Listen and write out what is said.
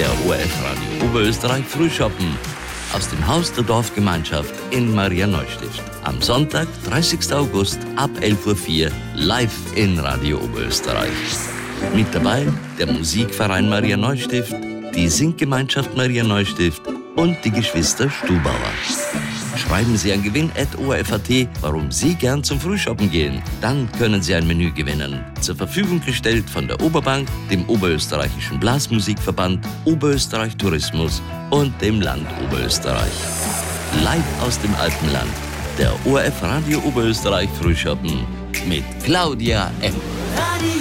der ORF Radio Oberösterreich Frühschoppen aus dem Haus der Dorfgemeinschaft in Maria Neustift. Am Sonntag, 30. August ab 11.04 Uhr live in Radio Oberösterreich. Mit dabei der Musikverein Maria Neustift, die Singgemeinschaft Maria Neustift und die Geschwister Stubauer. Schreiben Sie an gewinn@orf.at, warum Sie gern zum Frühshoppen gehen. Dann können Sie ein Menü gewinnen. Zur Verfügung gestellt von der Oberbank, dem Oberösterreichischen Blasmusikverband, Oberösterreich Tourismus und dem Land Oberösterreich. Live aus dem Alpenland. Der ORF Radio Oberösterreich Frühshoppen mit Claudia M.